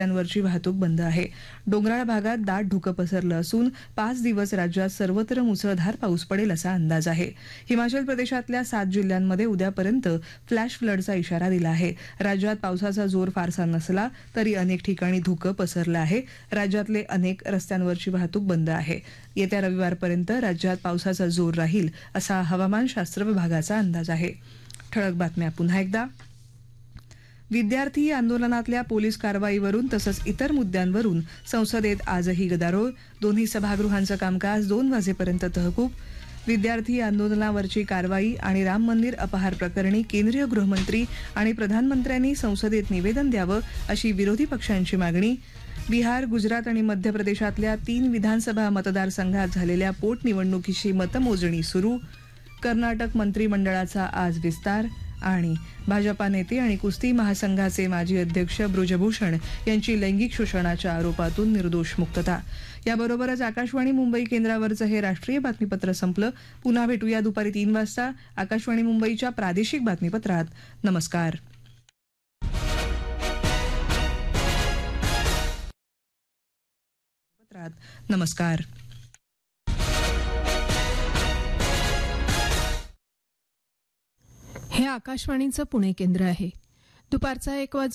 रस्त्यांवरची वाहतूक बंद आहे. डोंगराळ भागात दाट धुकं पसरलं असून 5 दिवस राज्यात सर्वत्र मुसळधार पाऊस पडेल असा अंदाज आहे. हिमाचल प्रदेशातल्या 7 जिल्ह्यांमध्ये उद्यापर्यंत फ्लॅश फ्लडचा इशारा दिला आहे. राज्यात पावसाचा जोर फारसा नसला तरी अनेक ठिकाणी धुकं पसरलं आहे. राज्यातले अनेक रस्त्यांवरची वाहतूक बंद आहे. येत्या रविवारपर्यंत राज्यात पावसाचा जोर राहील असा हवामानशास्त्र विभागाचा अंदाज आहे. ठळक बातम्या पुन्हा एकदा. विद्यार्थी आंदोलनातल्या पोलीस कारवाईवरून तसंच इतर मुद्द्यांवरून संसदेत आजही गदारोळ. दोन्ही सभागृहांचं कामकाज 2 वाजेपर्यंत तहकूब. विद्यार्थी आंदोलनावरची कारवाई आणि राम मंदिर अपहार प्रकरणी केंद्रीय गृहमंत्री आणि प्रधानमंत्र्यांनी संसदेत निवेदन द्यावं अशी विरोधी पक्षांची मागणी. बिहार, गुजरात आणि मध्य प्रदेशातल्या 3 विधानसभा मतदारसंघात झालेल्या पोटनिवडणुकीची मतमोजणी सुरू. कर्नाटक मंत्रिमंडळाचा आज विस्तार. आणि भाजपा नेते आणि कुस्ती महासंघाचे माजी अध्यक्ष ब्रुजभूषण यांची लैंगिक शोषणाच्या आरोपातून निर्दोष मुक्तता. याबरोबरच आकाशवाणी मुंबई केंद्रावरचं हे राष्ट्रीय बातमीपत्र संपलं. पुन्हा भेटूया दुपारी 3 वाजता आकाशवाणी मुंबईच्या प्रादेशिक बातमीपत्रात. नमस्कार. नमस्कार. हे आकाशवाणीचं पुणे केंद्र आहे. दुपारचा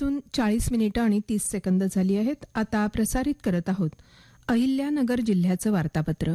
1:40 आणि 30 झाली आहेत. आता प्रसारित करत आहोत अहिल्यानगर जिल्ह्याचं वार्तापत्र.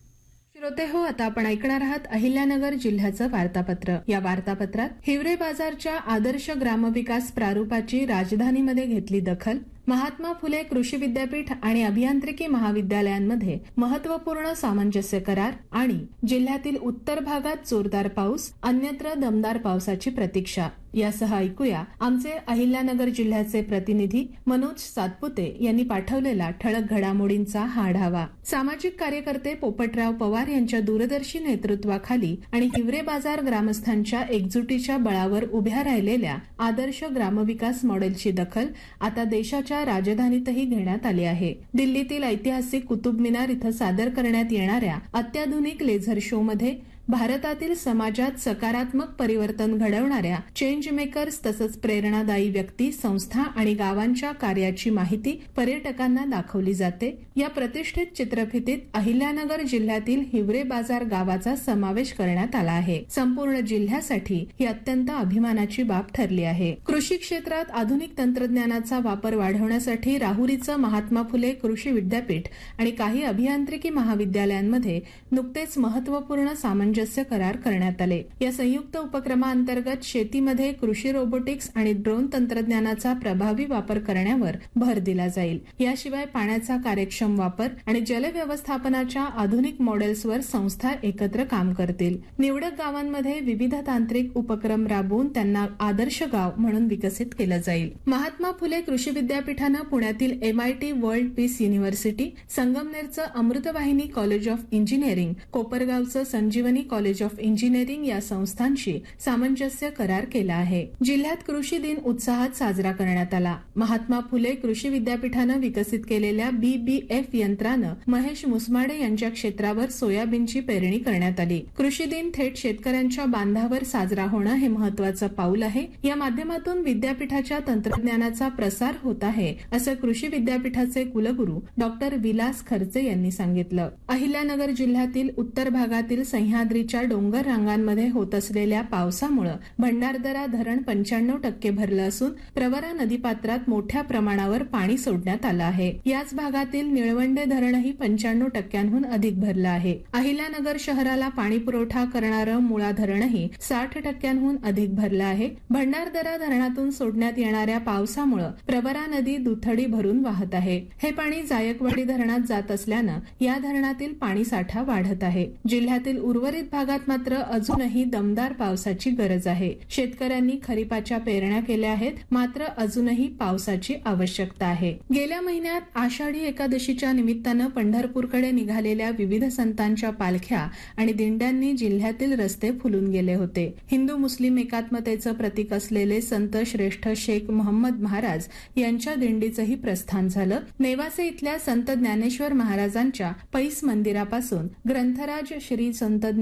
श्रोते हो, आता आपण ऐकणार आहात अहिल्यानगर जिल्ह्याचं वार्तापत्र. या वार्तापत्रात हिवरे बाजारच्या आदर्श ग्रामविकास प्रारूपाची राजधानीमध्ये घेतली दखल, महात्मा फुले कृषी विद्यापीठ आणि अभियांत्रिकी महाविद्यालयांमध्ये महत्वपूर्ण सामंजस्य करार आणि जिल्ह्यातील उत्तर भागात जोरदार पाऊस, अन्यत्र दमदार पावसाची प्रतीक्षा. यासह ऐकूया आमचे अहिल्यानगर जिल्ह्याचे प्रतिनिधी मनोज सातपुते यांनी पाठवलेला ठळक घडामोडींचा हा आढावा. सामाजिक कार्यकर्ते पोपटराव पवार यांच्या दूरदर्शी नेतृत्वाखाली आणि हिवरे बाजार ग्रामस्थांच्या एकजुटीच्या बळावर उभ्या राहिलेल्या आदर्श ग्रामविकास मॉडेलची दखल आता देशाच्या राजधानीतही घेण्यात आली आहे. दिल्लीतील ऐतिहासिक कुतुब मिनार इथं सादर करण्यात येणाऱ्या अत्याधुनिक लेझर शो मध्ये भारतातील समाजात सकारात्मक परिवर्तन घडवणाऱ्या चेंज मेकर्स तसंच प्रेरणादायी व्यक्ती, संस्था आणि गावांच्या कार्याची माहिती पर्यटकांना दाखवली जाते. या प्रतिष्ठित चित्रफितीत अहिल्यानगर जिल्ह्यातील हिवरे बाजार गावाचा समावेश करण्यात आला आहे. संपूर्ण जिल्ह्यासाठी ही अत्यंत अभिमानाची बाब ठरली आहे. कृषी क्षेत्रात आधुनिक तंत्रज्ञानाचा वापर वाढवण्यासाठी राहुरीचं महात्मा फुले कृषी विद्यापीठ आणि काही अभियांत्रिकी महाविद्यालयांमध्ये नुकतेच महत्वपूर्ण सामंजस्य करार करण्यात आले. या संयुक्त उपक्रमाअंतर्गत शेतीमध्ये कृषी रोबोटिक्स आणि ड्रोन तंत्रज्ञानाचा प्रभावी वापर करण्यावर भर दिला जाईल. याशिवाय पाण्याचा कार्यक्षम वापर आणि जल व्यवस्थापनाच्या आधुनिक मॉडेल्सवर संस्था एकत्र काम करतील. निवडक गावांमध्ये विविध तांत्रिक उपक्रम राबवून त्यांना आदर्श गाव म्हणून विकसित केलं जाईल. महात्मा फुले कृषी विद्यापीठानं पुण्यातील MIT world peace university, संगमनेरचं Amrutvahini college of engineering, कोपरगावचं Sanjeevani college of engineering या संस्थांशी सामंजस्य करार केला आहे. जिल्ह्यात कृषी दिन उत्साहात साजरा करण्यात आला. महात्मा फुले कृषी विद्यापीठानं विकसित केलेल्या BBF यंत्रानं महेश मुसमाडे यांच्या क्षेत्रावर सोयाबीनची पेरणी करण्यात आली. कृषी दिन थेट शेतकऱ्यांच्या बांधावर साजरा होणं हे महत्वाचं पाऊल आहे. या माध्यमातून विद्यापीठाच्या तंत्रज्ञानाचा प्रसार होत आहे, असं कृषी विद्यापीठाचे कुलगुरू डॉक्टर विलास खर्चे यांनी सांगितलं. अहिल्यानगर जिल्ह्यातील उत्तर भागातील सह्याद्रीच्या डोंगर रांगांमध्ये होत असलेल्या पावसामुळे भंडारदरा धरण 95% भरलं असून प्रवरा नदीपात्रात मोठ्या प्रमाणावर पाणी सोडण्यात आलं आहे. याच भागातील निळवंडे धरणही 95%हून अधिक भरलं आहे. अहिल्यानगर शहराला पाणी पुरवठा करणारं मुळा धरणही 60%हून अधिक भरलं आहे. भंडारदरा धरणातून सोडण्यात येणाऱ्या पावसामुळे प्रवरा नदी दुथडी भरून वाहत आहे. हे पाणी जायकवाडी धरणात जात असल्यानं या धरणातील पाणी साठा वाढत आहे. जिल्ह्यातील उर्वरित भागात मात्र अजूनही दमदार पावसाची गरज आहे. शेतकऱ्यांनी खरीपाच्या पेरण्या केल्या आहेत, मात्र अजूनही पावसाची आवश्यकता आहे. गेल्या महिन्यात आषाढी एकादशीच्या निमित्तानं पंढरपूरकडे निघालेल्या विविध संतांच्या पालख्या आणि दिंड्यांनी जिल्ह्यातील रस्ते फुलून गेले होते. हिंदू मुस्लिम एकात्मतेचं प्रतीक असलेले संत श्रेष्ठ शेख मोहम्मद महाराज यांच्या दिंडीचंही प्रस्थान झालं. नेवासे इथल्या संत ज्ञानेश्वर महाराजांच्या पैस मंदिरापासून ग्रंथराज श्री संत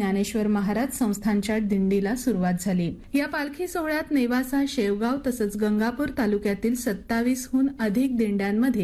ज्ञानेश्वर महाराज संस्थानच्या दिंडीला सुरुवात झाली. या पालखी सोहळ्यात नेवासा, शेवगाव तसंच गंगापूर तालुक्यातील 27हून अधिक दिंड्यांमध्ये